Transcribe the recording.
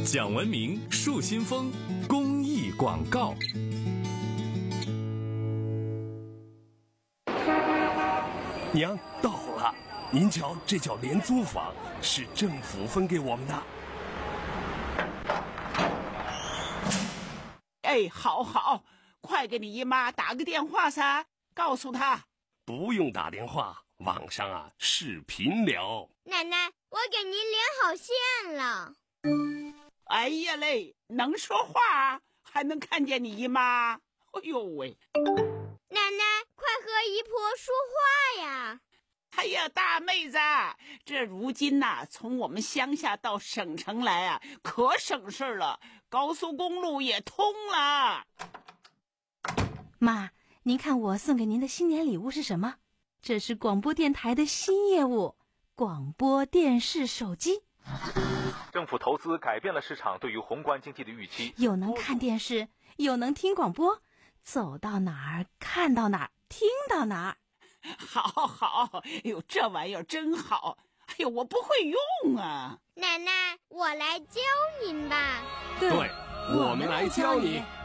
讲文明树新风公益广告。 娘，到了，您瞧，这叫廉租房，是政府分给我们的。 哎，好，快给你姨妈打个电话噻，告诉她。 不用打电话，网上视频聊。 奶奶，我给您连好线了。 哎呀嘞，能说话还能看见你姨妈，哎呦喂！ 奶奶，快和姨婆说话呀！ 哎呀，大妹子，这如今从我们乡下到省城来可省事了，高速公路也通了。 妈，您看我送给您的新年礼物是什么？这是广播电台的新业务——广播电视手机。 政府投资改变了市场对于宏观经济的预期， 又能看电视，又能听广播，走到哪儿看到哪儿，听到哪儿。 好，哎呦，这玩意儿真好！哎呦，我不会用啊。 奶奶，我来教您吧。 对，我们来教你。